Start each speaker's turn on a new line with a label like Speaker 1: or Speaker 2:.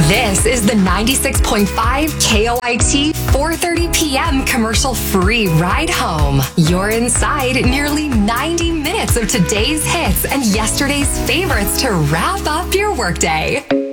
Speaker 1: This is the 96.5 KOIT 4:30 p.m. commercial-free ride home. You're inside nearly 90 minutes of today's hits and yesterday's favorites to wrap up your workday.